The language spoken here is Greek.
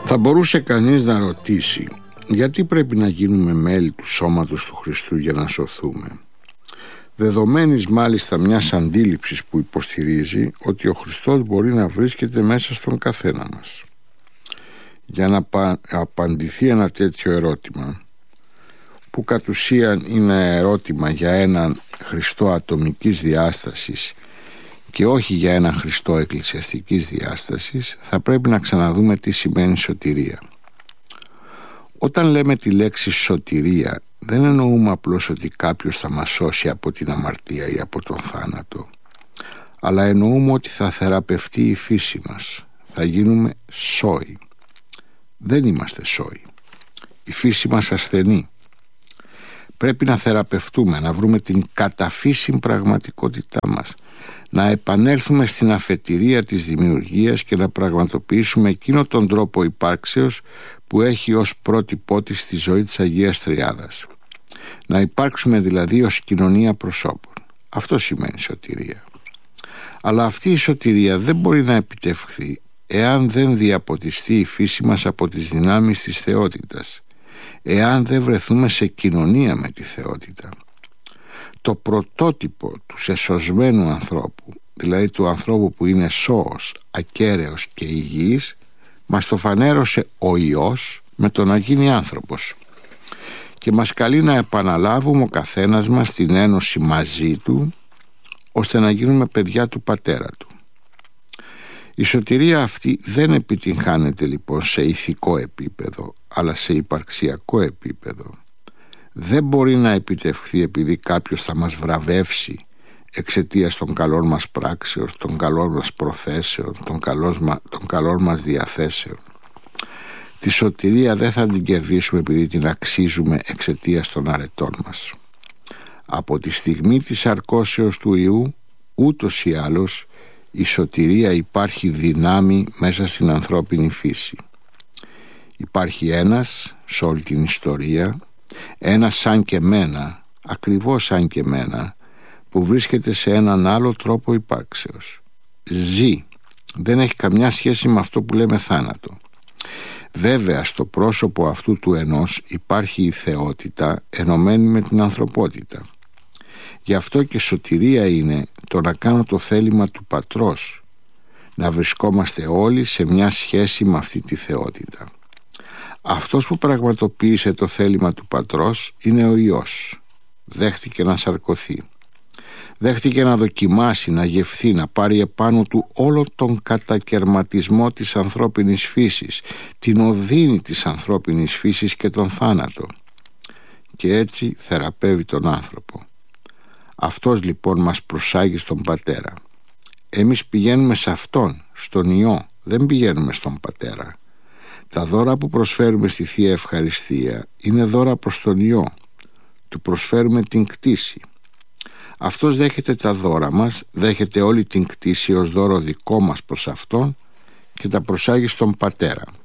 Θα μπορούσε κανείς να ρωτήσει γιατί πρέπει να γίνουμε μέλη του σώματος του Χριστού για να σωθούμε, δεδομένης μάλιστα μιας αντίληψης που υποστηρίζει ότι ο Χριστός μπορεί να βρίσκεται μέσα στον καθένα μας. Για να απαντηθεί ένα τέτοιο ερώτημα, που κατ' ουσίαν είναι ερώτημα για έναν Χριστό ατομικής διάστασης και όχι για έναν Χριστό εκκλησιαστικής διάστασης, θα πρέπει να ξαναδούμε τι σημαίνει σωτηρία. Όταν λέμε τη λέξη σωτηρία, δεν εννοούμε απλώς ότι κάποιος θα μας σώσει από την αμαρτία ή από τον θάνατο, αλλά εννοούμε ότι θα θεραπευτεί η φύση μας, θα γίνουμε σόοι. Δεν είμαστε σόοι. Η φύση μας ασθενεί. Πρέπει να θεραπευτούμε, να βρούμε την καταφύσιν πραγματικότητά μας, να επανέλθουμε στην αφετηρία της δημιουργίας και να πραγματοποιήσουμε εκείνο τον τρόπο υπάρξεως που έχει ως πρότυπό της τη ζωή της Αγίας Τριάδας. Να υπάρξουμε δηλαδή ως κοινωνία προσώπων. Αυτό σημαίνει σωτηρία. Αλλά αυτή η σωτηρία δεν μπορεί να επιτευχθεί εάν δεν διαποτιστεί η φύση μας από τις δυνάμεις της θεότητας, εάν δεν βρεθούμε σε κοινωνία με τη θεότητα. Το πρωτότυπο του σεσωσμένου ανθρώπου, δηλαδή του ανθρώπου που είναι σώος, ακέραιος και υγιής, μας το φανέρωσε ο Υιός με το να γίνει άνθρωπος και μας καλεί να επαναλάβουμε ο καθένας μας την ένωση μαζί του, ώστε να γίνουμε παιδιά του Πατέρα του. Η σωτηρία αυτή δεν επιτυγχάνεται λοιπόν σε ηθικό επίπεδο, αλλά σε υπαρξιακό επίπεδο. Δεν μπορεί να επιτευχθεί επειδή κάποιος θα μας βραβεύσει εξαιτίας των καλών μας πράξεων, των καλών μας προθέσεων, των καλών μας διαθέσεων. Τη σωτηρία δεν θα την κερδίσουμε επειδή την αξίζουμε εξαιτίας των αρετών μας. Από τη στιγμή της αρκώσεως του Υιού, ούτως ή άλλως, η σωτηρία υπάρχει δυνάμει μέσα στην ανθρώπινη φύση. Υπάρχει ένας σε όλη την ιστορία, ένας σαν και μένα, ακριβώς σαν και μένα, που βρίσκεται σε έναν άλλο τρόπο υπάρξεως. Ζει. Δεν έχει καμιά σχέση με αυτό που λέμε θάνατο. Βέβαια στο πρόσωπο αυτού του ενός υπάρχει η θεότητα ενωμένη με την ανθρωπότητα. Γι' αυτό και σωτηρία είναι το να κάνω το θέλημα του Πατρός, να βρισκόμαστε όλοι σε μια σχέση με αυτή τη θεότητα. Αυτός που πραγματοποίησε το θέλημα του Πατρός είναι ο Υιός. Δέχτηκε να σαρκωθεί. Δέχτηκε να δοκιμάσει, να γευθεί, να πάρει επάνω του όλο τον κατακερματισμό της ανθρώπινης φύσης, την οδύνη της ανθρώπινης φύσης και τον θάνατο. Και έτσι θεραπεύει τον άνθρωπο. Αυτός λοιπόν μας προσάγει στον Πατέρα. Εμείς πηγαίνουμε σε Αυτόν, στον Υιό, δεν πηγαίνουμε στον Πατέρα. Τα δώρα που προσφέρουμε στη Θεία Ευχαριστία είναι δώρα προς τον Υιό. Του προσφέρουμε την κτήση. Αυτός δέχεται τα δώρα μας, δέχεται όλη την κτήση ως δώρο δικό μας προς Αυτόν και τα προσάγει στον Πατέρα.